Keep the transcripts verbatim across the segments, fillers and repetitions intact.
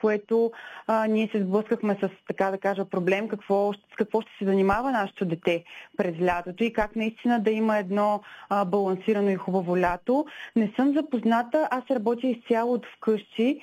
което а, ние се сблъскахме с, така да кажа, проблем какво, с какво ще се занимава нашето дете през лятото и как наистина да има едно а, балансирано и хубаво лято. Не съм запозната, аз работя изцяло от вкъщи,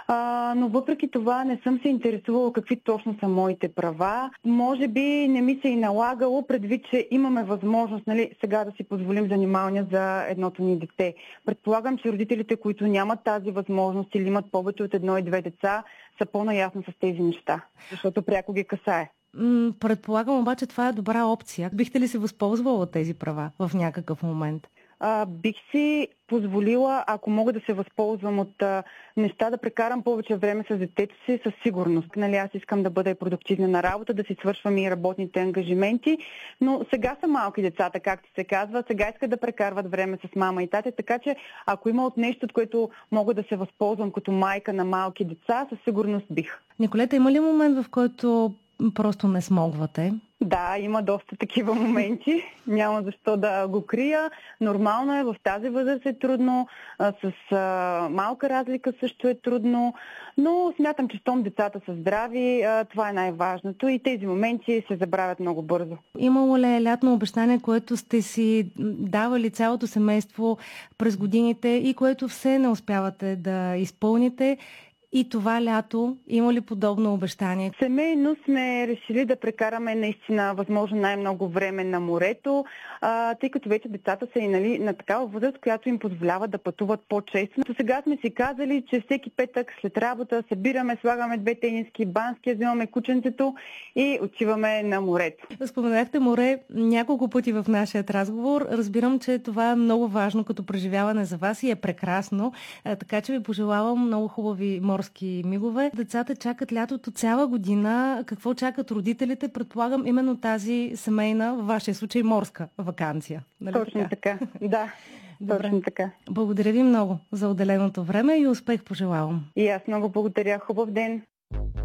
а, но въпреки това не съм се интересувала какви точно са моите права. Може би не ми се и налагало, предвид, че имаме възможност, нали, сега да си позволим занимания за едното ни дете. Предполагам, че родителите, които нямат тази възможност или имат повече от едно и две деца, са по-наясно с тези неща, защото пряко ги касае. Предполагам, обаче това е добра опция. Бихте ли се възползвала от тези права в някакъв момент? А, бих си позволила, ако мога да се възползвам от а, неща, да прекарам повече време с детето си, със сигурност. Нали, аз искам да бъда продуктивна на работа, да си свършвам и работните ангажименти, но сега са малки децата, както се казва, сега искат да прекарват време с мама и тате, така че ако има от нещо, от което мога да се възползвам като майка на малки деца, със сигурност бих. Николета, има ли момент, в който просто не смогвате? Да, има доста такива моменти. Няма защо да го крия. Нормално е, в тази възраст е трудно, с а, малка разлика също е трудно, но смятам, че щом децата са здрави, а, това е най-важното и тези моменти се забравят много бързо. Имало ли е лятно обещание, което сте си давали цялото семейство през годините и което все не успявате да изпълните? И това лято има ли подобно обещание? Семейно сме решили да прекараме наистина възможно най-много време на морето, а, тъй като вече децата са и нали, на такава възраст, която им позволява да пътуват по-често. Но сега сме си казали, че всеки петък след работа събираме, слагаме две тениски, бански, взимаме кученцето и отиваме на морето. Споменахте море няколко пъти в нашия разговор. Разбирам, че това е много важно като преживяване за вас и е прекрасно, а, така че ви пожелавам много хубави морски мигове. Децата чакат лятото цяла година. Какво чакат родителите? Предполагам именно тази семейна, в вашия случай морска ваканция. Нали Точно така? така, да. Добре. Точно така. Благодаря ви много за отделеното време и успех пожелавам. И аз много благодаря. Хубав ден.